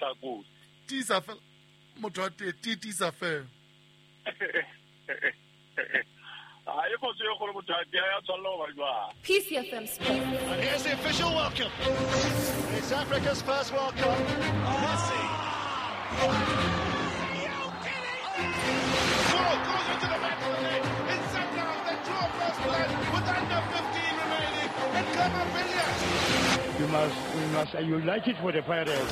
tla go tisa fela motho wa tisa fela I go to go to PCFM Sport. And here's the official welcome. It's Africa's first World Cup. Messi. Goes into the back of the net. It's Sundowns. They draw first blood with under 15 remaining. And Clement Villiers. You like it for the Pirates.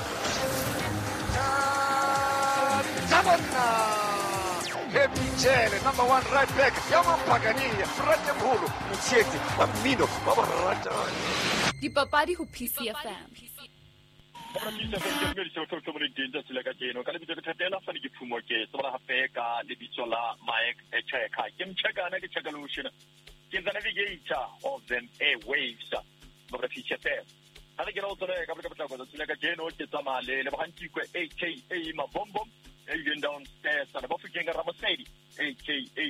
Michele, number one right back. Yaman Pagania, Frate Mulu, Mutseti, Bambino, Babaratani. Dipapadi ho PCFM. Navigator of the airwaves of the PCFM. I think also aka Mabombo. Even downstairs, and about getting a Ramasedi, aka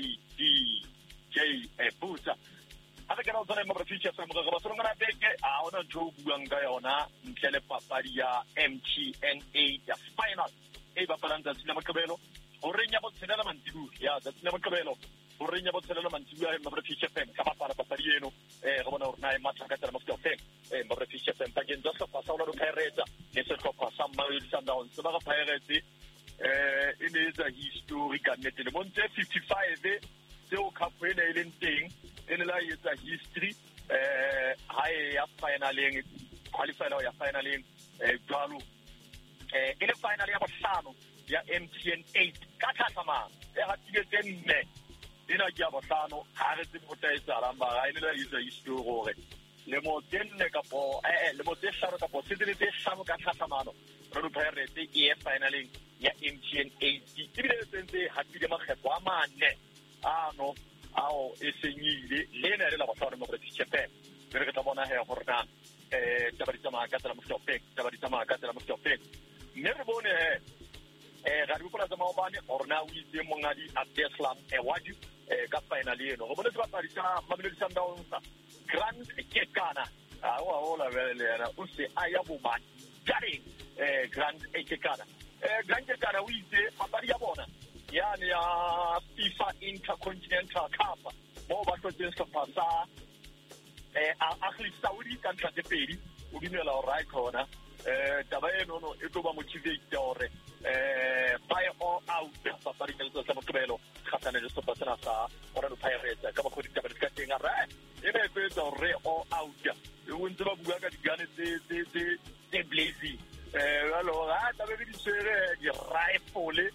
DJ Busa. I think also name of the feature from Rabasona Beke, Aona Joe Guyana, Telepaparia, MTNA, the final, Eva Palanda, Cinema Cabello, Orena Cinnamon, yeah, that's Cinema Cabello, Orena Cinnamon, and the feature pen, Capapa Papariano, Romano, Nine Mataka Moscow, and the feature pen, again, just a Passola Pereza, it's a Copa, some Marriage Sundowns, some other pirates. It is a historical net in the Monte 55 so Capone thing in the is a history high finally qualified or finally Galu in the finally of Sano ya MTN 8 Katasama in a Jabasano Harris Salamba is a history le moderne capo le moderne capo sidite samo Katamano Rupere the finally ya MTN 80 evidence hakile makgetwa mane no ao esenyile lena le la batho mo Japan re ka bona he horna tabaritsama ka tsela mo stopeng tabaritsama ka tsela mo stopeng ne re bone ga re bola tsama bane horna o itse mongadi Abdeslam Ewadi ka finally eno go bona se baparisa Mamelodi Sundowns Grand Kekana wa hola vele na o se aya bo ba jare Grand Kekana Grand Kekana o itse papadi ya bona yani ya FIFA Intercontinental Cup mo ba tlotse se pasa akli Saudi kantra de pedi o dinela o right corner taba eno no e tlo ba motivate hore buy all out papadi ka tsa motobelo khatana le sopasana sa ora no Pirates ka ba go ditaba di ka teng a re ene e tsa re all out e o ntse ba bua ka digane tse blazing allora taba di tsere di rifle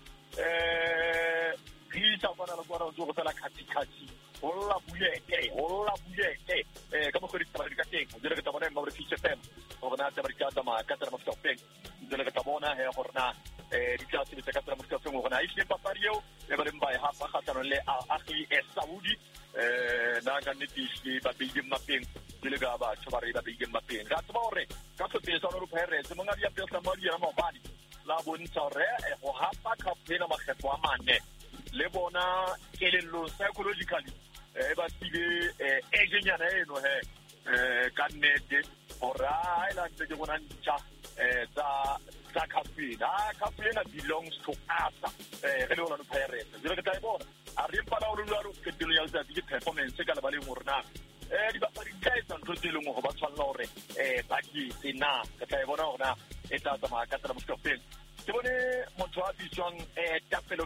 Kita para la guarda gioco per la catti olla buiete come quelli che stavano dicendo dire che stavano in PCFM tornate a ma catena Moscow dire che stavano e orna di classe di catena Moscow orna il papario e per mai ha fatto le akhi e Saudi na ganiti babigim mapping dilegava chovare babigim mapping ratore caso che sono per se non aveva più stamoria ma bani la bonitore e ho hapa kapena makhetwa mane le bona kelello psychologically ba tile engineer eno he kannete ora island de bona ntsha za kapena belongs to us re lo no Pirates dire ke tla bona a re pala o lo ke tilo ya tsa di performance ka le ba le morna di ba di kaisa ntotile mo go ba tshwana hore ba di sena ke tla bona ona e tla tsama ka tsela mo stopeng ke bone motho a bitswang tapelo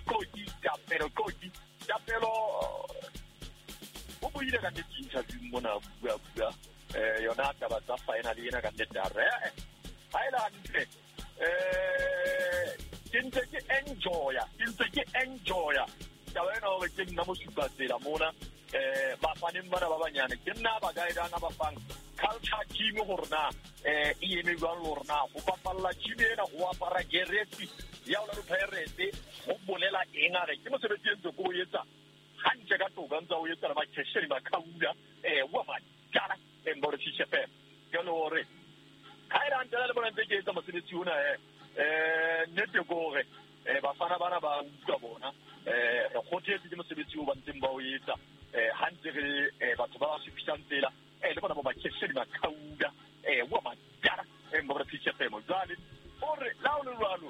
o buile ka interview mona bua yona taba tsa finally ena ka ndare island kintse ke enjoy taba ena o ke nna mo supatsela mona ba faneng bana ba banyane ke nna ba gaida na ba fang culture team gorna eme ba lorna go papalla chibena go apara geresi ya o la Pirates go bolela eng a re ke mo sebetseng go yetsa hantle ka toka ntse o yetsa ba tshesheri ba kaula wa ba jara mo re tshepe ke lo re ka ira ntela le bona ntse ke etsa mosebetsi una nete gore bafana bana ba utlwa bona go tshetse ke mosebetsi o ba ntseng ba o yetsa hantle re batho ba se pitang tsela le bona ba tshesheri ba kaula wa ba jara mo re tshepe mo zale ore la o le lwalo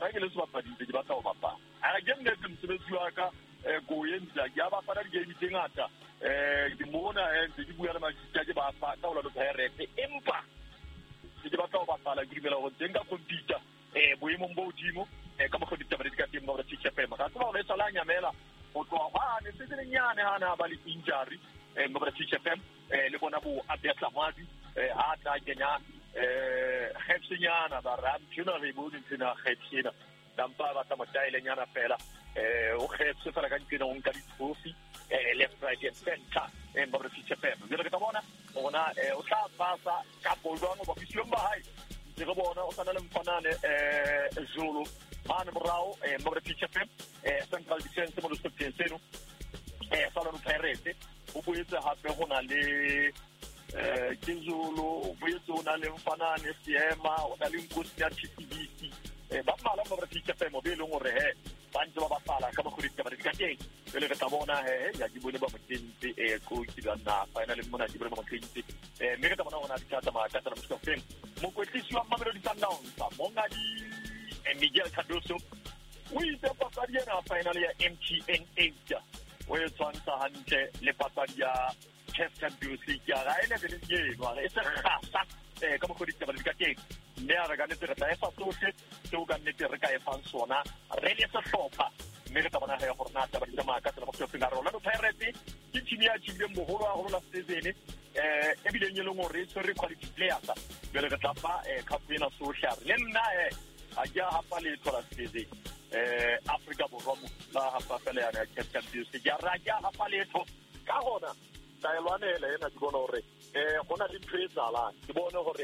ha ke le sebapadi ke batla ho bapala a ke nne ke mosebetsi wa ka go yentsa ke a bapala di-game tse ngata ke mona ntse ke bua le masika ke bapa ka ola Pirates empa ke batla ho bapala ke dumela hore teng ka computer boemong bo hodimo ka mokgwa ditaba di ka teng mo re Teacher FM ka tseba le sala nyamela go tloa ba ne se nyane hana ba le injury mo re Teacher FM le bona bo Abetla Mwadi a tla kenya Hepsinyana ba ram tuna re bo ditsena Hepsina dampa ba ta motaile nyana fela o khetse fela ka ditsena on ka ditsofi left right and center mo re Teacher FM le re ka bona ona o tla pasa ka bolwana ba fisio ba hai ke go bona o sana le mfanane Zulu mane morao mo re Teacher FM central defense mo le setseno sala no Pirates o boetse hape go na le ke Zulu o boetse o na le mfanane Siema o na le nkosi ya TTBC ba mala mo re Teacher FM mo be le ngore ba ntse ba bapala ka mogodi ba re ka teng le re ta bona ya ke bone ba motentse coach na final mona ke bone ba motentse me ke ta bona ona ditata ma ka tsana mo feng mo kwetlisi wa Mamelodi Sundowns mo ngadi Miguel Cardoso o itse papadi na final ya MTN 8 o e tswantsa hantle le papadi ya CAF Champions League ya ga ene le yeno e se khasa ka mogodi ba re ka teng mme a re ka netse re tla e fa tsohle tseo ka nnete re ka e fang sona re le se hlopha mme re tabana ha gore na taba di tsamaya ka tsela mo tsofeng a rona no Pirates ke team ya tshile moholo a go la season e bile nyelo ngore e tsere quality players be re tla fa kapena social le nna a ja hapa le thola season Africa Boroma la hapa fela ya Champions League ya raja hapa le tho ka gona taelwanele ena ke bona hore gona le ntwetsala ke bona hore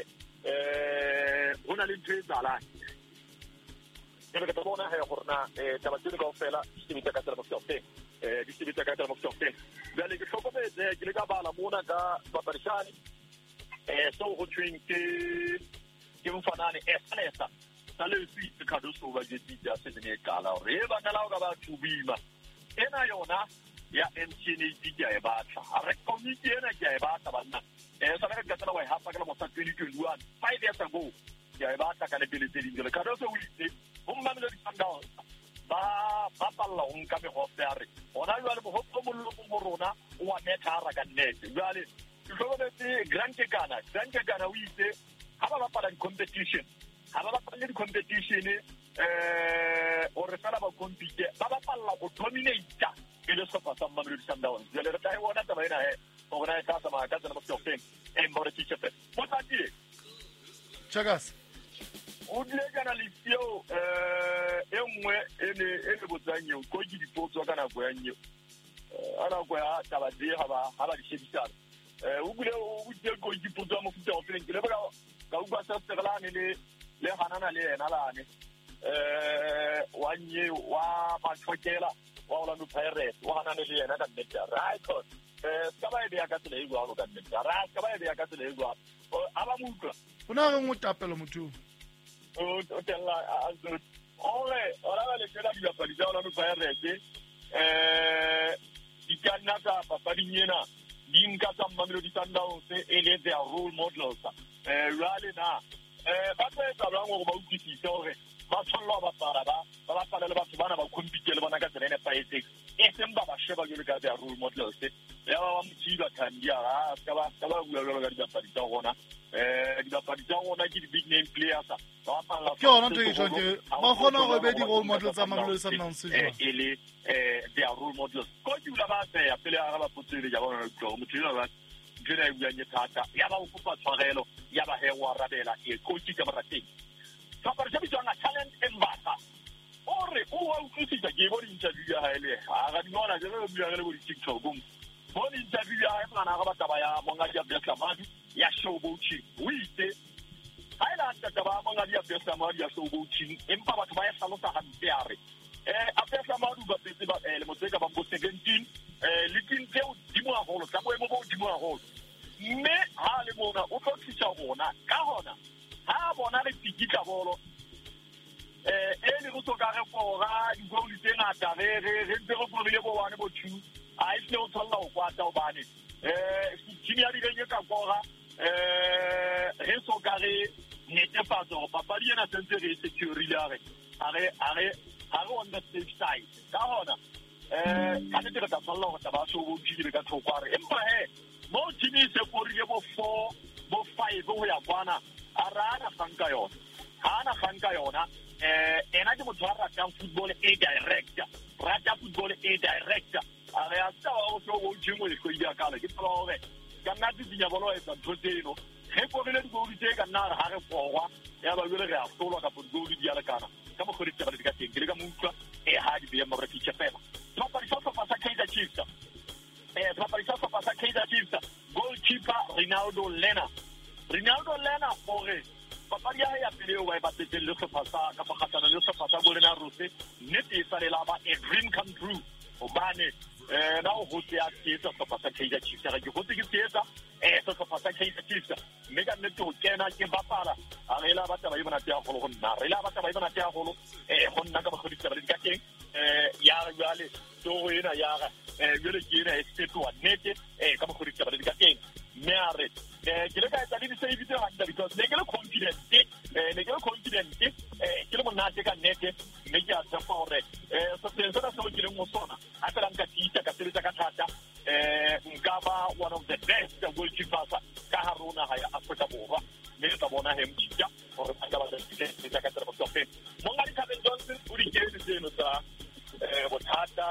hona le ntwetsala ke ka bona ha gore na taba tsene ka ofela se bitsa ka tsela mo tsofeng di se bitsa ka tsela mo tsofeng bale ke hlokometse ke le ka bala mona ka paparishani so go twing ke mfanane esalesa sale se ka doso ba je ditja se ne kala re ba nala ga ba tubima ena yona ya MTN ditja e batla re committee ena ke e batla bana sa re ka tsela wa hapa ka mo sa 2021 5 years ago ya e batla ka le pele tse dingwe ka doso o itse o Mamelodi Sundowns ba palla on ka me go fere ona le mo go mollo mo rona o wa metara ka nnete jale ke hlokometse Grand Kekana o itse ha ba bapala di competition ha ba bapala di competition o re fela ba compete ba bapala go dominate ke le sofa sa Mamelodi Sundowns jale re tla e bona taba ena o bona e tsa ma ka tsena mo tsofeng mo re Teacher FM mo tati Chagas o dile kana le sio engwe ene botsanyo ko ke dipotso kana go yanyo ana go ya taba di ha ba di shebisana o bile o di ko dipotso mo futa o feng ke le ba ka o ba sa tsegelane le hanana le ena lane wa nye wa matshokela wa ola no Pirates wa hanana le ena ka nnete right ska ba e ya ka tsela e go ka nnete right ska ba e ya ka tsela e go aba mutla una go motapelo motho o tella azut ole ora le tela di papadi ja ona no Pirates di kana ka papadi nyena di nka tsa Mamelodi Sundowns e le their role models rale na ba tsa ba ngo ba utlwisisa hore ba tshwanela ba para le batho bana ba compete le bona ka tsena pa e seng ba sheba le ka their role models ya ba mthiba thandia ka ba bua le ka dipapadi tsa gona dipapadi tsa gona ke di big name players ba palla ke ona ntho e tshwanetse ba gona go be di role models tsa Mamelodi Sundowns ele their role models ko dula ba ya pele ga ba putsile ja bona go motho ba dira e buanye thata ya ba o kopa tshwarelo ya ba he wa rabela e coach ka marateng fa ba re bitsa nga talent embasa ore o wa utlwisisa ke bo interview ya haele ga di ngwana je le bua le bo TikTok bo interview ya hae mana ga ba taba ya monga ya Abetla Mwadi ya Showboat o itse haela taba ya monga ya Abetla Mwadi ya Showboat empa batho ba ya salosa hantle ya re Abetla Mwadi ba petse ba le motseka ba bo 17 le tintse o dimo a holo tsa boemo bo dimo a holo mme ha le bona o tlo tsitsa bona ka hona ha bona le tikitla bolo le go tsoka re fora di go le ngata re ntse go forile bo wane bo two a ile o tsalla o kwata o bane team ya dile ka fora re so ka re netefatsa go papadi ena sentse re secure ya re on the safe side. Kahona. Canada ka tsalla go taba so go tshile ka tlhokware. Empa mo teams e gore mo 4 mo 5 go ya kwana. Arana fanka yona. Hana fanka yona. Ena ke motho a ratang football e director. Rata football e director. Are ya tsa o so go tshimo le go dia kala ke tsolo ka nna di nya bolo e tsa thoteno. Ge go le go di teka nna ha re forwa ya ba le re a tsolwa ka football di ya le kana. Ka mo go di tsa ba di ka teng ke ka mutwa e ha di be mo re fiche fela. Goalkeeper Ronaldo Lena ore papadi ya pele wa ba tsetelle go pasa ka pakgatana le go pasa go lena rose nete e sale la ba a dream come true obane na o hotse ya tsetsa go pasa Kaizer Chiefs ga go tse ke tsetsa go pasa Kaizer Chiefs mega nete o kena ke bapala a re la ba taba e bona tea go go nna re la ba taba e bona tea go go nna ka go di taba di ka teng ya jale to ena ya ga le ke ena e setwa nete ka go di taba di ka teng meare ke le ka tsa di se ebitse handa because ne ke le confident ke le monate ka nete me ke a tsapa hore so tsensa na so ke le mo sona a tla nka tita ka tsetsa ka thata nka ba one of the best goalkeepers ka harona ha ya Afrika Borwa me ka bona mtija hore ba ba tsetsa ka tsela go fe mo ngadi ka Johnson o di ke tseno tsa bothata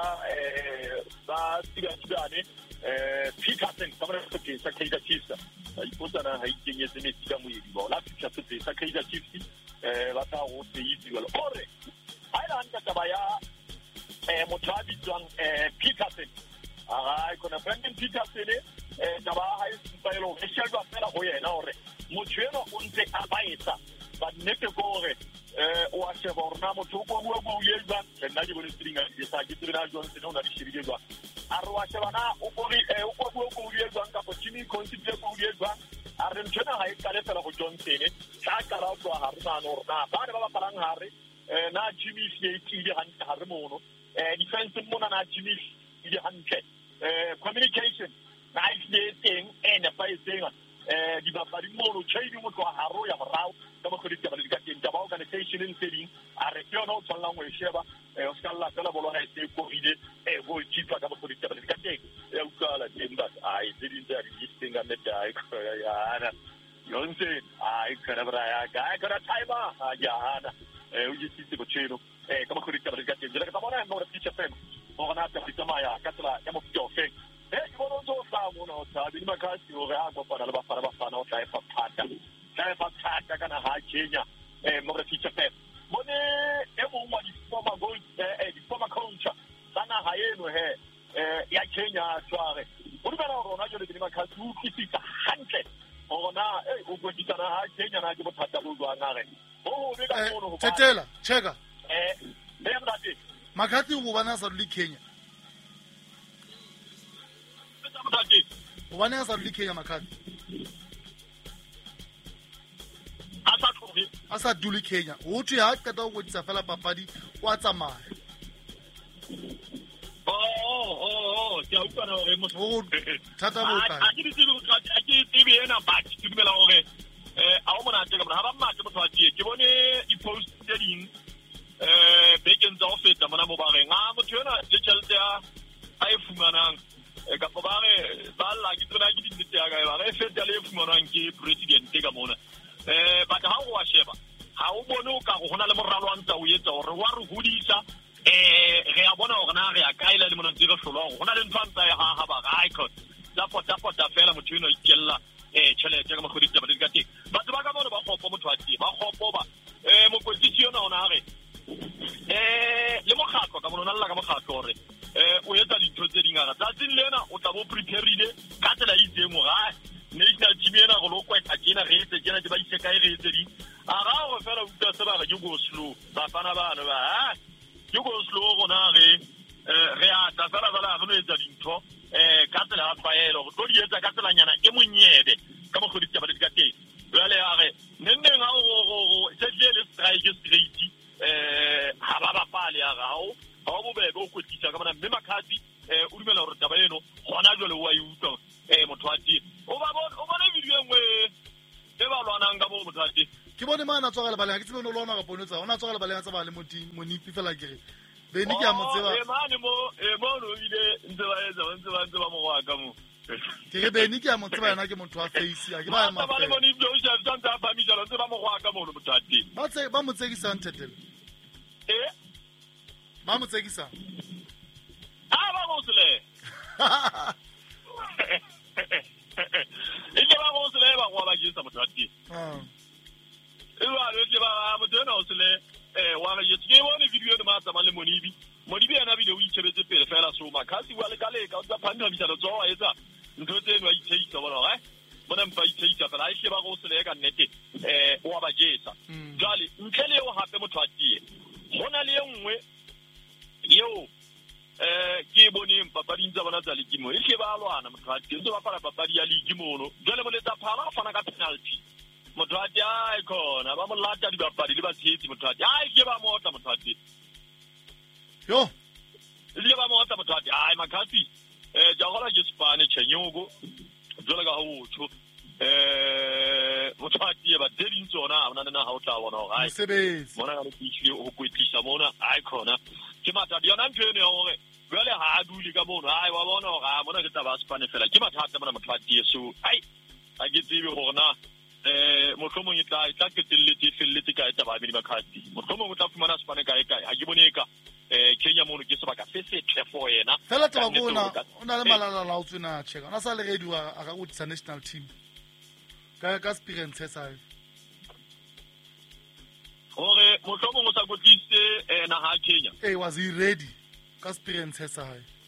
ba tsidane Peterson ka re ke sa Kaizer Chiefs ipotana ha ikenyetse metsi ka moedi ba la fitlha se sa Kaizer Chiefs ba ta go se itse wala ore Island ka ba ya motho a bitswang Peterson a ikona Brandon Peterson ka ba ha isipelo e shelwa fela go yena ore motho eno o ntse a baetsa ba nnete gore o a sheba rona motho o go yelwa nna ke bone stringa di sa ke tsena Johnson ona di shebile jwa a re wa sheba na o go yelwa ka po chimi consider go yelwa a re ntshena ha e ka le fela go Johnson tla ka ra go ha rena no rona ba ne ba palang hare na Jimmy Steve di hantle hare mono defense mona na Jimmy di hantle communication na ile teng ene fa e teng di ba ba di mono chain mo twa haro ya morao ka mo khodi taba di ka teng taba organization in setting a re ke no tsalla ngwe sheba o ska la fela bolo ha e se ko ile go chipa ka mo khodi taba di ka teng ya ukala temba ai didn't there listing and the guy ya ana yonse ai kana bra ya ga kana timer ya ana o ji sitse go cheno ka mo khodi taba di ka teng le ka bona no re fiche fem o na ta pitama ya katla ya mo fito fe bono so sa mo no sa di ma ka si o ga go para ba fana o tla fa phata kana ha Kenya mo re fiche fe mone e mo wa di former goal di former coach sana ha yeno ya Kenya tsware o di bana rona jo le di ma ka su kitsa hantle ona o go di kana ha Kenya na ke bothata bo jwa ngare o be ka mono go Tetela cheka mrati Makati go bana sa le Kenya o bana sa le Kenya Makati asa dule Kenya o tshwe ha ka ta go tsa fela papadi wa tsamaya ke a utlwana hore mo thata bo tla a ke tsebe ena but ke dumela hore a o mona teka ha ba mmatse motho a tie ke bone di post tse ding bekeng tsa go feta mona mo bareng a motho ena le tšhelete a e fumanang ka ba re ba la ke tsena ke dinnete ya ka ba re feta le e fumanang ke president ka mona but ha o a sheba ha o bone o ka go hona le moralo wa ntsa o etsa hore wa re hodisa re a bona hore na re a kaila le mona ntse re hlola go hona le ntshwantsa ya ha ba ga icon la pota fela motho eno ikella tšhelete ka mogodi taba di ka teng batho ba ka bona ba gopo motho a tie ba gopo ba mokwetlisi yona ona re le mokgatlo ka mona lla ka mokgatlo hore o etsa dintho tse dingata tsatsing lena o tla bo prepareile ka tsela e itseng ga national team ena go lo kweta kena re etse kena ke ba ise kae re etse di a ga go fela o tla se ba ga ke go slow ba fana bana ba ke go slow gona re a tla fela fela go no etsa dintho ka tsela ya faelo go tlo di etsa ka tsela nyana e monyebe ka mo godi taba di ka teng jale ya re nne nga go tshele strike straight ha ba ba pale ya gao ha o bobebe o kwetisa ka bona mme Makati o dumela gore taba eno gona jole wa utlwa motho a tie o bona video engwe e ba lwanang ka mo motho a tie ke bone mana tswa ga lebaleng ke tsebe no lona ga ponotsa ona tswa ga lebaleng tsa ba le monipi fela ke re beni ke a mo tseba mane mo no ile ntse ba mo wa ka mo ke re beni ke a mo tseba yana ke motho wa face a ke ba ma ba le monipi o ja tsantsa ba mi jalo ntse ba mo wa ka mo no motati ba mo tsekisa ntetele ba mo tsekisa ba go sele ile ba go sele ba go ba jisa motati Ewa le ba mo tena o sele wa ga yetse ke bone video de matsa male monibi yana video o itshebetse pele fela so makasi wa le kale ka tsa phanda bisa do tsoa etsa ntho tseno a itshebisa bona bona mpa itshebisa fela a sheba go sele ka nnete wa ba jesa jale ntle le o hape motho a tie gona le engwe yeo ke bone papadi ntse bona tsa legimo e se ba lwana motho a tie ntse ba fara papadi ya legimo no jale mo le tsa phala fana ka penalty motho a tie a ikona ba mo lata di papadi le ba tshetse motho a tie a ke ba mota motho a tie yo le ba mota motho a tie ai makasi ja gola ke spane chenyugo jole ka ho tsho motho a tie ba deding tsona bona na ha o tla bona ga sebetsi bona ga le fithle o kwetlisa mona a ikona ke mata di yona ntwe ne hore jole ha dule ka bona ai wa bona ga mona ke taba spane fela ke mathata mona motho a tie so ai a ke tsebe hore na mohlomong e tla ketelletse felletse ka eta ba bini ba khati mohlomong o tla fumana spane kae ha ke bone ka Kenya mono ke sebaka se tle for yena fela taba bona ona le malala la o tsena cheka ona sa le ready a ga go tsa national team ka experience sa ore mohlomong o sa gotlise na ha Kenya was he ready ka experience sa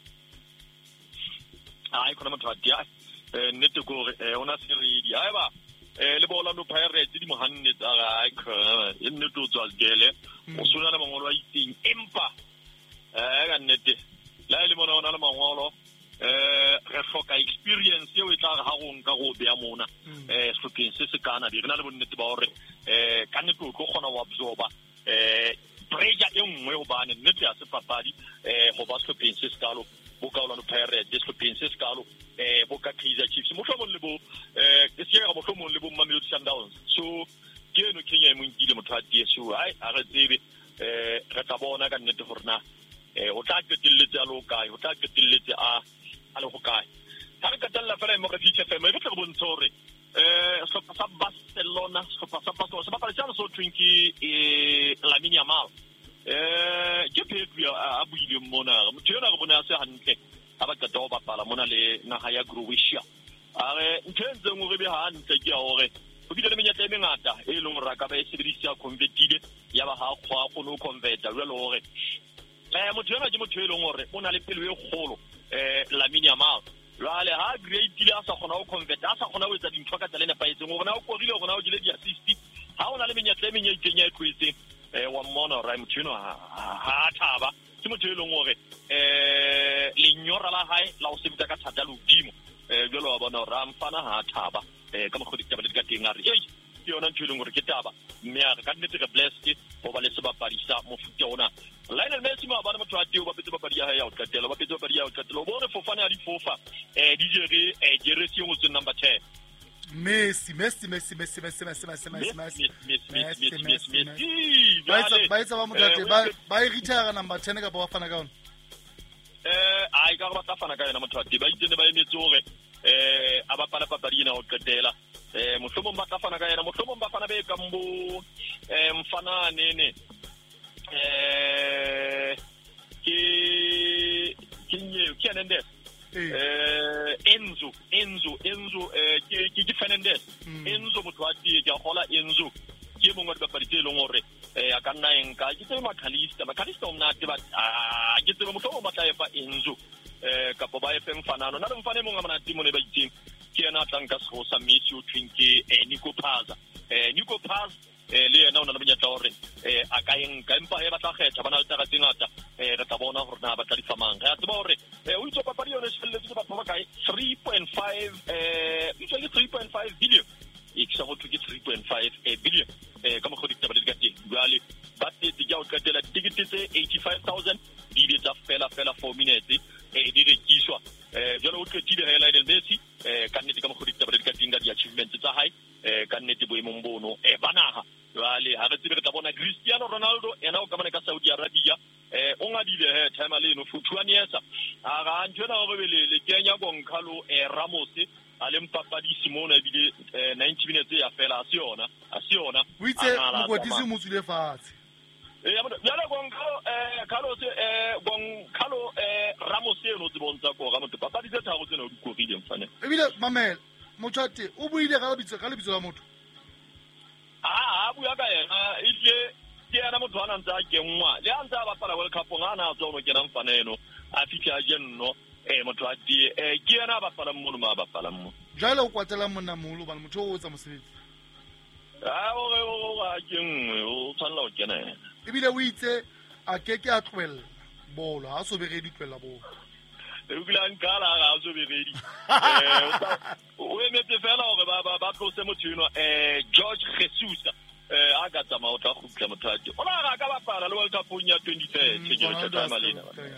ai kona motho a dia nete go ona se ready ai ba le bola no Pirates di mohanne tsa ga e nne to tswa gele o sona le mangolo a itseng empa ga nnete la ile mona ona le mangolo re hloka experience e o tla ga go nka go bea mona hloking se se kana di rena le bonnete ba hore ka nnete o go kgona wa absorba pressure e nngwe go bane nnete ya se papadi go ba hloking se skalo bo ka ola no Pirates hloking se skalo bo ka Kaizer Chiefs mohlomong le bo ke se ga mohlomong le bo Mamelodi Sundowns so ke no Kenya e monkile motho a tie so ai a re tsebe re tla bona ka nnete gore na o tla ketelletse a lo kae o tla ketelletse a le go kae ha re katella fela mo re fitlhe fema e re go bontsha hore sa Barcelona sa ba tsana so twinki Lamine Yamal ke phetlu a buile mona motho yona go bona se hantle a ba ka ba pala mona le naga ya Croatia a re ntse ngo re be hantle ke a hore o bile le menyetla e mengata e leng hore ka ba e sebedisa convertile ya ba ha khwa go no converter le hore motho yona ke motho e leng hore o na le pelo e kgolo Lamine Yamal jwale ha great ile a sa kgona go converter a sa kgona go etsa dintho ka tsela ne paetseng gore na o korile gore na o jile di assist ha ona le menyetla e menye e kenya e twetse wa mona ra motho yona ha thaba ke motho e leng hore lenyora la hae la o sebetsa ka thata lodimo jwale wa bona ra mfana ha thaba ka mo khoditaba le ka teng a re ke yona ntho e leng gore ke taba mme a re ka nnete re blessed go ba le sebapadisa mofuta ona Lionel Messi ma bana motho a teo ba petse papadi ya hae ya o qetela ba petse papadi ya o qetela o bone Fofana ya di fofa di jere jersey o tse number 10 Messi ba itsa ba motate ba e retire number 10 ka ba fana ka ona ai ka ba tla fana ka yena motho a teo ba itsene ba emetse hore a ba pala papadi ena o qetela mohlomong ba tla fana ka yena mohlomong ba fana be ka mbo mfana nene ke Fernandez Enzo ke Fernandez Enzo motho a tie ke gola Enzo ke mongwe ba padi tse leng hore a ka nna enka ke tsema Macalista o mnate ba ke tsema motho o matla efa Enzo ka ba efe mfanano na le mfane mongwe mana timo ne ba itseng ke ena tlanka se sa Messi o twinke Nico Paz le yena o na le menyetla hore a ka enka empa e ba tla kgetha bana le tara tsengata re tla bona hore na ba tla di famang re a tseba hore o itse papadi yone se felletse ba ba kae 3.5 usually 3.5 billion e ke sa go thuke 3.5 billion ka mo khoditaba le ka teng jwale ba tete ja o qetela tikete tse 85,000 di di tsa fela 4 minutes di rekiswa jalo o tletse le Lionel Messi ka nnete ka mo khoditaba le ka teng di achievements tsa hae ka nnete boemong bono banaga Radia o ngadile time leno for 2 years a ntshona gore le kenya Goncalo Ramos a le mpapadi Simona bile 90 minutes ya fela a siona o itse mokwetisi mo tsile fatshe yala Goncalo Ramos eno tse bontsha go ga motho papadi tse thago tsena o di kogile mfane ebile mamela motswate o buile ka lebitso la motho a bua ka yena ile ke yana motho ana ntse a kenngwa le a ntse a bapala World Cup ngana a tswa no kena mfaneno a fitla jenno motho a di ke yana a bapala mmono ma bapala mmo jalo o kwatela monna moholo bana motho o tsa mosebetsi o kengwe o tshwanela o kena ebile o itse a keke a tlwella bolo ha so beredi tlwella bolo ebile nkala ga so beredi o emetse fela gore ba tlose motho eno George Jesus a ka tsamaya o tla gutla motho a di o na ga ka bapala le World Cup ya 2030 ke re tsa malena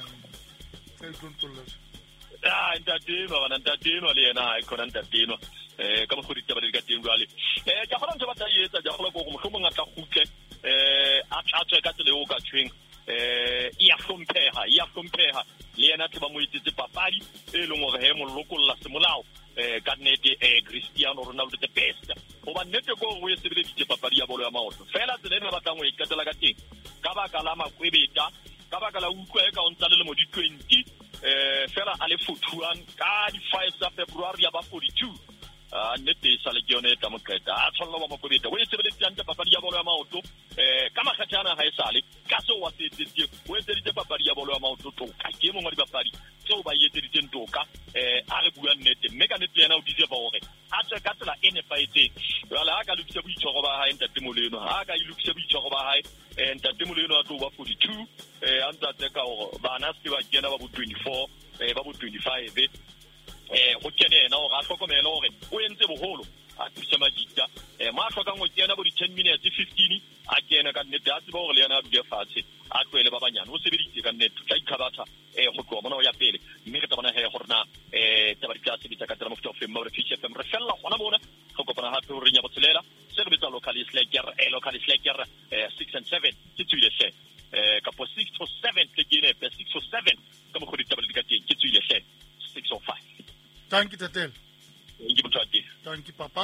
ntateno le yena a ikona ntateno ka mo goditse ba ka teng jwale ka gona ntse ba tla etsa ja gola go mohlomong a tla gutle a tlatswe ka tsele o ka tshweng ya hlompheha le yena tse ba mo itsetse papadi e leng gore he mollokolla semolao ka nnete Cristiano Ronaldo the best o ba nnete go go sebeleditse papadi ya bolo ya maoto fela tsele ne ba tla mo ikatela ka teng ka baka la makwebeta ka baka la utlwa e ka o ntsa le mo di 20 fela a le futhuan ka di 5 tsa February ya ba 42 nnete sa le yone ka mokreta a tshwanela ba makwebeta o sebeleditse ntse papadi ya bolo ya maoto ka makgathana ha e sale ka se wa tsetse o etseditse papadi ya bolo ya maoto toka ke mongwe di papadi tseo ba etseditseng toka a re bua nnete mme ka nnete yena o dise ba hore a tswe ka tsela ene faetse wala ha ka lokisa boitshwaro ba hae ntate moleno ha ka ilukisa boitshwaro ba hae ntate moleno a tlo ba 42 a ntse a tseka hore bana se ba kena ba bo 24 ba bo 25 go kene yena gore a tlhokomele gore o entse boholo a thusa majita ma tlhokang go kena bo di 10 minutes 15 a kena ka nnete a tseba gore le yena a dule fatshe a tlwele ba banyane o sebeditse ka nnete tla ikgabatha go tloa mona o ya pele mme re tla bona he gore na taba di tla sebetsa ka tsela mofuta o feng re Fish FM re fella gona mona go kopana hape o renya botshelela se re betsa local slacker 6 and 7 ke tswile hle ka po 6 to 7 ke gene 6 to 7 ka mo go ditaba di ka teng ke tswile hle 605 thank you tatel thank you papa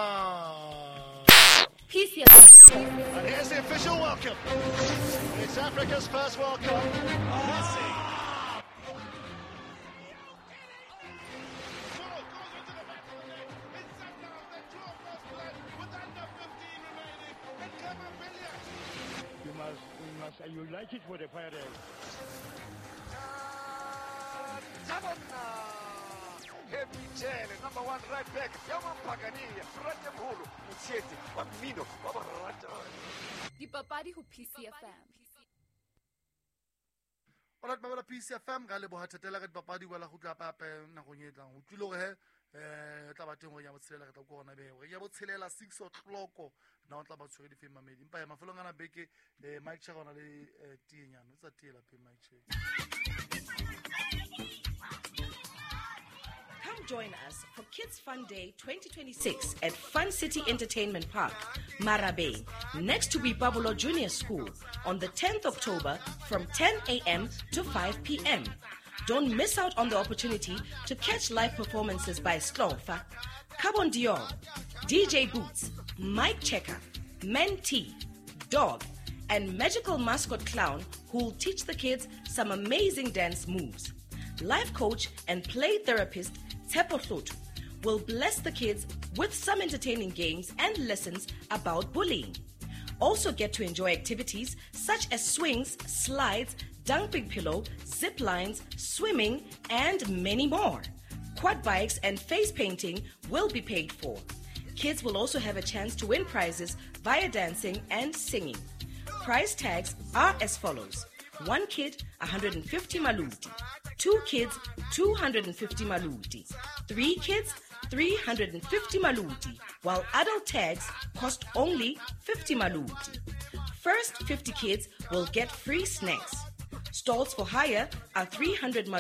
And here's the official welcome. It's Africa's first World Cup. Messi. You like it for the Pirates. Michele, number 1 right back. Yaman Pagania, Frate Mulu, Mutseti, Bambino, Babarata. Dipapadi ho PCFM. Ola tla PCFM ga le bo hatela ka dipapadi wala go tla pape na go nyetla go tlilo he tla ba teng go ya botshelela ka tla go ona be go ya botshelela 6 o'clock na o tla ba tshwere di fame mamedi mpa ya mafelong ana beke Mike Chagona le tienyano tsa tiela pe Mike Chagona. Come join us for Kids Fun Day 2026 at Fun City Entertainment Park, Marabe, next to Bipabulo Junior School on the 10th October from 10 a.m. to 5 p.m. Don't miss out on the opportunity to catch live performances by Slofa, Carbon Dior, DJ Boots, Mike Checker, Mentee, Dog, and magical mascot clown who will teach the kids some amazing dance moves. Life coach and play therapist Tepo Hlotu will bless the kids with some entertaining games and lessons about bullying. Also get to enjoy activities such as swings, slides, dumping pillow, zip lines, swimming, and many more. Quad bikes and face painting will be paid for. Kids will also have a chance to win prizes via dancing and singing. Prize tags are as follows. 1 kid, 150 maludi. 2 kids, 250 maludi. 3 kids, 350 maludi, while adult tags cost only 50 maludi. First 50 kids will get free snacks. Stalls for hire are 300 maludi.